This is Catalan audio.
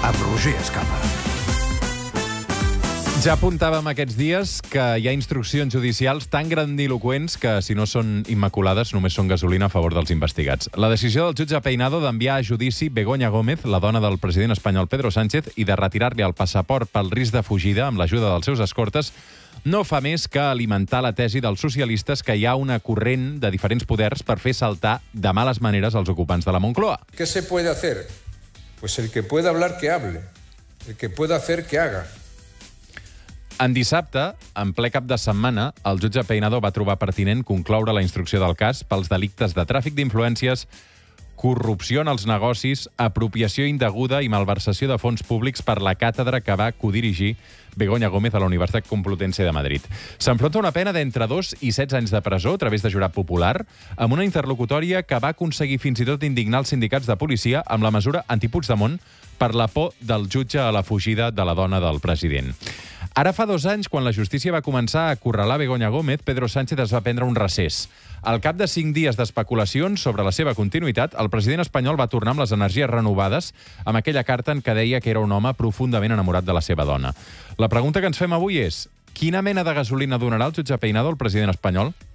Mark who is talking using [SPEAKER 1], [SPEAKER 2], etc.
[SPEAKER 1] amb Roger Escapa.
[SPEAKER 2] Ja apuntàvem aquests dies que hi ha instruccions judicials tan grandiloqüents que, si no són immaculades, només són gasolina a favor dels investigats. La decisió del jutge Peinado d'enviar a judici Begoña Gómez, la dona del president espanyol Pedro Sánchez, i de retirar-li el passaport pel risc de fugida amb l'ajuda dels seus escortes, no fa més que alimentar la tesi dels socialistes que hi ha una corrent de diferents poders per fer saltar de males maneres els ocupants de la Moncloa.
[SPEAKER 3] ¿Qué se puede hacer? Pues el que pueda hablar, que hable. El que pueda hacer, que haga.
[SPEAKER 2] En dissabte, en ple cap de setmana, el jutge Peinado va trobar pertinent concloure la instrucció del cas pels delictes de tràfic d'influències, corrupció en els negocis, apropiació indeguda i malversació de fons públics per la càtedra que va codirigir Begoña Gómez a la Universitat Complutense de Madrid. S'enfronta a una pena d'entre 2 i 16 anys de presó a través de jurat popular, amb una interlocutòria que va aconseguir fins i tot indignar els sindicats de policia amb la mesura anti-Puigdemont per la por del jutge a la fugida de la dona del president. Ara fa 2 anys, quan la justícia va començar a acorralar Begoña Gómez, Pedro Sánchez es va prendre un recés. Al cap de 5 dies d'especulacions sobre la seva continuïtat, el president espanyol va tornar amb les energies renovades amb aquella carta en què deia que era un home profundament enamorat de la seva dona. La pregunta que ens fem avui és: quina mena de gasolina donarà el jutge Peinado al president espanyol?